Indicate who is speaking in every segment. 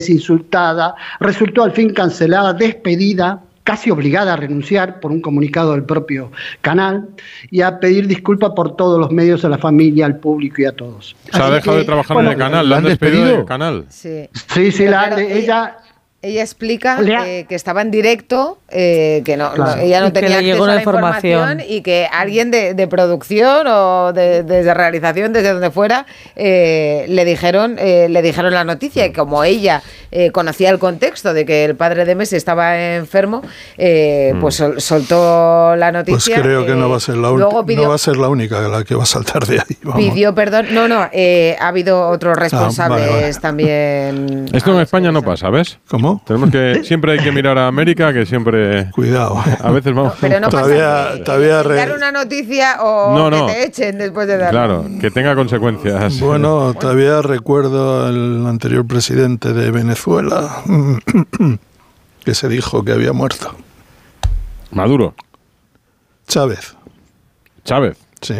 Speaker 1: insultada, resultó al fin cancelada, despedida, casi obligada a renunciar por un comunicado del propio canal y a pedir disculpas por todos los medios, a la familia, al público y a todos.
Speaker 2: Se ha dejado de trabajar en el canal, ¿la han despedido del canal?
Speaker 3: Sí,
Speaker 1: claro,
Speaker 3: ella explica que estaba en directo, que ella no tenía acceso a la información y que alguien de producción o de realización, desde donde fuera, le dijeron la noticia, y como ella conocía el contexto de que el padre de Messi estaba enfermo, pues soltó la noticia.
Speaker 4: Pues creo que no va a ser la única la que va a saltar de ahí. Vamos.
Speaker 3: Pidió perdón. Ha habido otros responsables también.
Speaker 2: Esto en España no pasa, ¿ves?
Speaker 4: ¿Cómo?
Speaker 2: Siempre hay que mirar a América, que siempre...
Speaker 4: Cuidado.
Speaker 2: A veces vamos...
Speaker 3: No, pero no pasa dar una noticia o que te echen después de darla.
Speaker 2: Claro, que tenga consecuencias.
Speaker 4: Bueno, todavía recuerdo al anterior presidente de Venezuela que se dijo que había muerto.
Speaker 2: ¿Maduro?
Speaker 4: Chávez. Sí.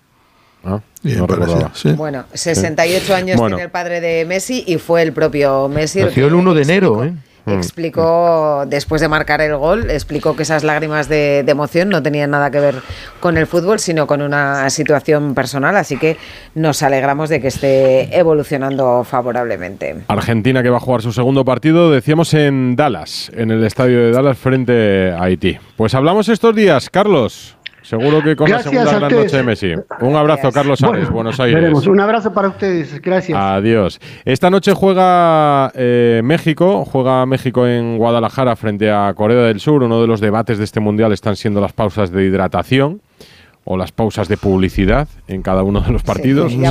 Speaker 2: No recordaba.
Speaker 4: Sí.
Speaker 3: Bueno, 68 años tiene el padre de Messi y fue el propio Messi.
Speaker 5: Nació el 1 de enero, ¿eh?
Speaker 3: Explicó, después de marcar el gol, explicó que esas lágrimas de emoción no tenían nada que ver con el fútbol, sino con una situación personal, así que nos alegramos de que esté evolucionando favorablemente.
Speaker 2: Argentina, que va a jugar su segundo partido, decíamos, en Dallas, en el estadio de Dallas frente a Haití. Pues hablamos estos días, Carlos. Seguro que con la segunda gran noche de Messi. Un abrazo, Carlos Ares, Buenos Aires.
Speaker 1: Veremos. Un abrazo para ustedes, gracias.
Speaker 2: Adiós. Esta noche juega México en Guadalajara frente a Corea del Sur. Uno de los debates de este Mundial están siendo las pausas de hidratación o las pausas de publicidad en cada uno de los partidos.
Speaker 4: Sí,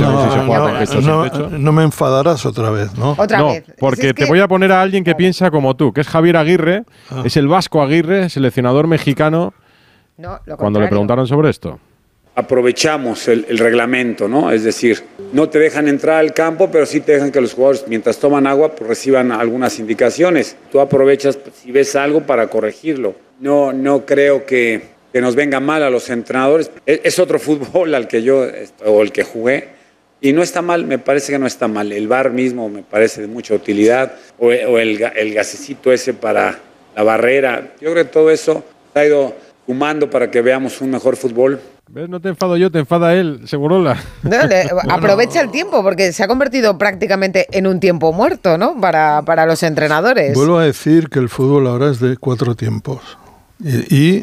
Speaker 4: no me enfadarás otra vez, ¿no?
Speaker 2: No, porque te voy a poner a alguien que piensa como tú, que es Javier Aguirre, es el Vasco Aguirre, seleccionador mexicano. Cuando le preguntaron sobre esto.
Speaker 6: Aprovechamos el reglamento, ¿no? Es decir, no te dejan entrar al campo, pero sí te dejan que los jugadores, mientras toman agua, pues reciban algunas indicaciones. Tú aprovechas si ves algo para corregirlo. No creo que nos venga mal a los entrenadores. Es otro fútbol al que yo, o el que jugué, y no está mal, me parece que no está mal. El VAR mismo me parece de mucha utilidad, o el gasecito ese para la barrera. Yo creo que todo eso ha ido fumando para que veamos un mejor fútbol.
Speaker 2: ¿Ves? No te enfado yo, te enfada él, Segurola.
Speaker 3: Aprovecha el tiempo, porque se ha convertido prácticamente en un tiempo muerto, ¿no? Para los entrenadores.
Speaker 4: Vuelvo a decir que el fútbol ahora es de 4 tiempos. Y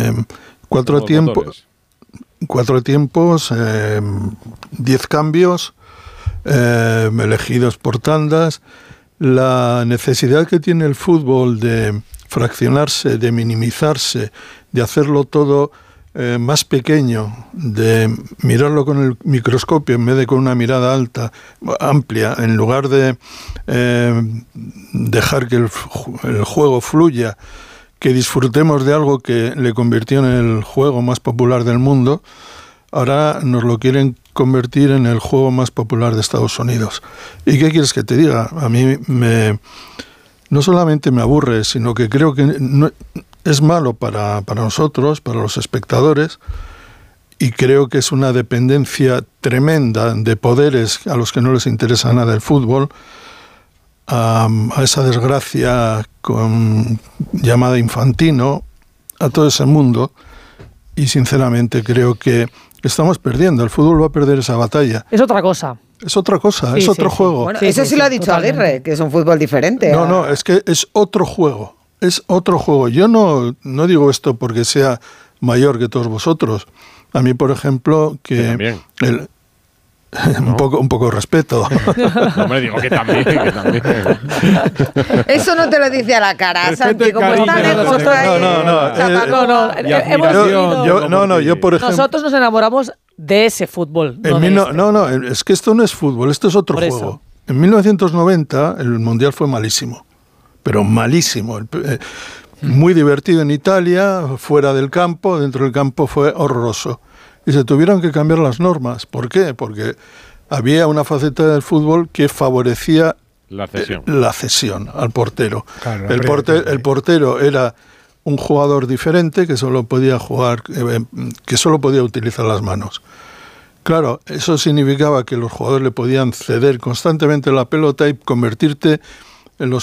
Speaker 4: 4 tiempos, 10 cambios, elegidos por tandas. La necesidad que tiene el fútbol de fraccionarse, de minimizarse, de hacerlo todo más pequeño, de mirarlo con el microscopio en vez de con una mirada amplia, en lugar de dejar que el juego fluya, que disfrutemos de algo que le convirtió en el juego más popular del mundo, ahora nos lo quieren convertir en el juego más popular de Estados Unidos. ¿Y qué quieres que te diga? A mí no solamente me aburre, sino que creo que es malo para nosotros, para los espectadores, y creo que es una dependencia tremenda de poderes a los que no les interesa nada el fútbol, a esa desgracia llamada Infantino, a todo ese mundo, y sinceramente creo que estamos perdiendo. El fútbol va a perder esa batalla.
Speaker 7: Es otra cosa.
Speaker 4: Es otra cosa, es otro juego.
Speaker 3: Bueno, eso sí lo ha dicho Aguirre, que es un fútbol diferente.
Speaker 4: No, es que es otro juego. Es otro juego. Yo no digo esto porque sea mayor que todos vosotros. A mí, por ejemplo, que un poco de respeto.
Speaker 2: No me digo que también.
Speaker 3: Eso no te lo dice a la cara, Santi, como está lejos.
Speaker 4: Yo, por ejemplo,
Speaker 7: nosotros nos enamoramos de ese fútbol.
Speaker 4: Es que esto no es fútbol, esto es otro juego. En 1990 el Mundial fue malísimo, pero malísimo. Muy divertido en Italia, fuera del campo, dentro del campo fue horroroso. Y se tuvieron que cambiar las normas. ¿Por qué? Porque había una faceta del fútbol que favorecía la cesión al portero. Claro, el portero era un jugador diferente que solo podía jugar, que solo podía utilizar las manos. Claro, eso significaba que los jugadores le podían ceder constantemente la pelota y convertirte